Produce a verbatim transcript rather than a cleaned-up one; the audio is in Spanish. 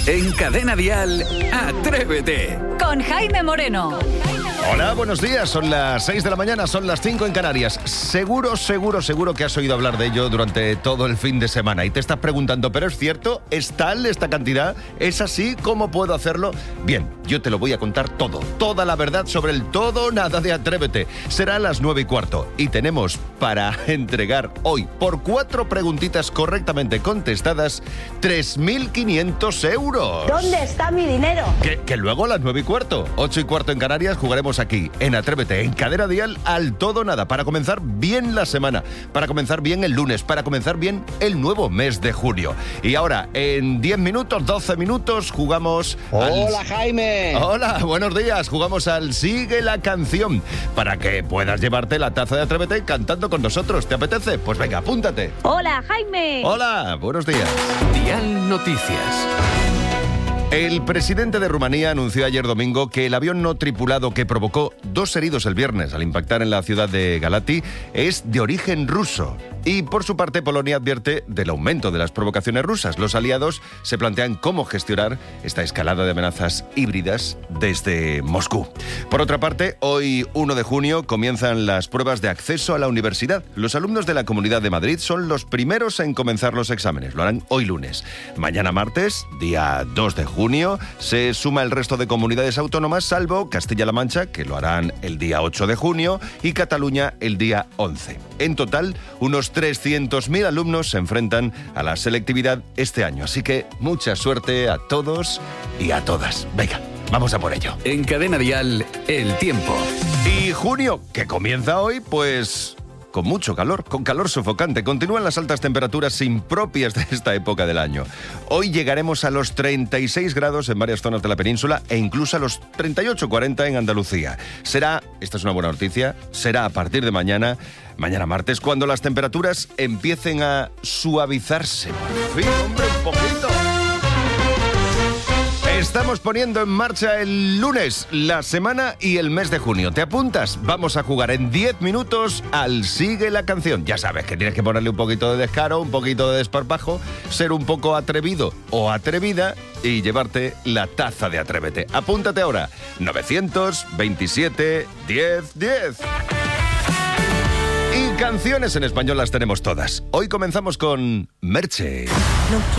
En Cadena Dial, Atrévete. Con Jaime Moreno. Hola, buenos días. Son las seis de la mañana, son las cinco en Canarias. Seguro, seguro, seguro que has oído hablar de ello durante todo el fin de semana y te estás preguntando, ¿pero es cierto? ¿Es tal esta cantidad? ¿Es así? ¿Cómo puedo hacerlo? Bien, yo te lo voy a contar todo, toda la verdad sobre el todo o nada de Atrévete. Será a las nueve y cuarto y tenemos para entregar hoy, por cuatro preguntitas correctamente contestadas, tres mil quinientos euros. ¿Dónde está mi dinero? Que, que luego a las nueve y cuarto, ocho y cuarto en Canarias, jugaremos aquí, en Atrévete, en Cadena Dial, al todo o nada, para comenzar bien la semana, para comenzar bien el lunes, para comenzar bien el nuevo mes de junio. Y ahora, en diez minutos, doce minutos, jugamos... ¡Hola, al... Jaime! Hola, buenos días. Jugamos al Sigue la Canción, para que puedas llevarte la taza de Atrévete cantando con nosotros. ¿Te apetece? Pues venga, apúntate. Hola, Jaime. Hola, buenos días. Dial Noticias. El presidente de Rumanía anunció ayer domingo que el avión no tripulado que provocó dos heridos el viernes al impactar en la ciudad de Galați es de origen ruso. Y por su parte, Polonia advierte del aumento de las provocaciones rusas. Los aliados se plantean cómo gestionar esta escalada de amenazas híbridas desde Moscú. Por otra parte, hoy, uno de junio, comienzan las pruebas de acceso a la universidad. Los alumnos de la Comunidad de Madrid son los primeros en comenzar los exámenes. Lo harán hoy lunes. Mañana martes, día dos de junio, se suma el resto de comunidades autónomas, salvo Castilla-La Mancha, que lo harán el día ocho de junio, y Cataluña el día once. En total, unos trescientos mil alumnos se enfrentan a la selectividad este año. Así que mucha suerte a todos y a todas. Venga, vamos a por ello. En Cadena Dial, el tiempo. Y junio, que comienza hoy, pues... con mucho calor, con calor sofocante. Continúan las altas temperaturas impropias de esta época del año. Hoy llegaremos a los treinta y seis grados en varias zonas de la península e incluso a los treinta y ocho cuarenta en Andalucía. Será, esta es una buena noticia, será a partir de mañana, mañana martes, cuando las temperaturas empiecen a suavizarse. Por fin, hombre, un poquito. Estamos poniendo en marcha el lunes, la semana y el mes de junio. ¿Te apuntas? Vamos a jugar en diez minutos al Sigue la Canción. Ya sabes que tienes que ponerle un poquito de descaro, un poquito de desparpajo, ser un poco atrevido o atrevida y llevarte la taza de Atrévete. Apúntate ahora, novecientos veintisiete diez diez. Y canciones en español las tenemos todas. Hoy comenzamos con Merche. No